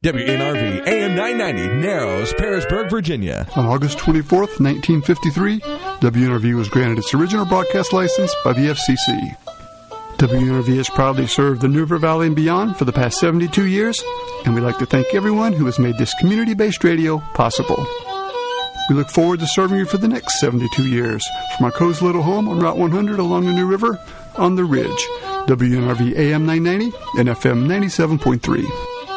WNRV AM 990, Narrows, Pearisburg, Virginia. On August 24th, 1953, WNRV was granted its original broadcast license by the FCC. WNRV has proudly served the New River Valley and beyond for the past 72 years, and we'd like to thank everyone who has made this community-based radio possible. We look forward to serving you for the next 72 years from our cozy little home on Route 100 along the New River on the Ridge. WNRV AM 990 and FM 97.3.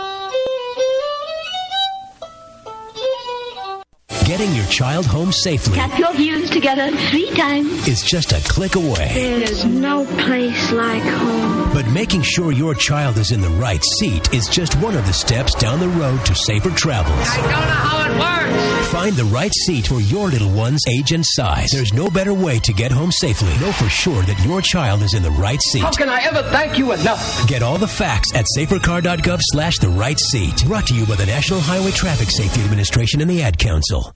Getting your child home safely. Tap your heels together 3 times. Is just a click away. There's no place like home. But making sure your child is in the right seat is just one of the steps down the road to safer travels. I don't know how it works. Find the right seat for your little one's age and size. There's no better way to get home safely. Know for sure that your child is in the right seat. How can I ever thank you enough? Get all the facts at safercar.gov/the right seat. Brought to you by the National Highway Traffic Safety Administration and the Ad Council.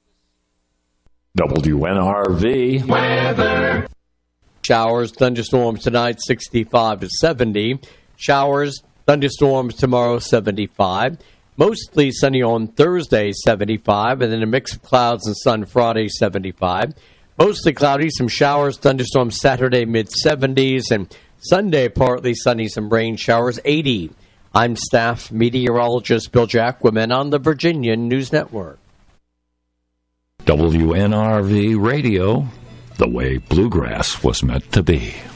WNRV weather. Showers, thunderstorms tonight, 65 to 70. Showers, thunderstorms tomorrow, 75. Mostly sunny on Thursday, 75. And then a mix of clouds and sun Friday, 75. Mostly cloudy, some showers, thunderstorms Saturday, mid-70s. And Sunday, partly sunny, some rain showers, 80. I'm staff meteorologist Bill Jacquemin on the Virginia News Network. WNRV Radio, the way bluegrass was meant to be.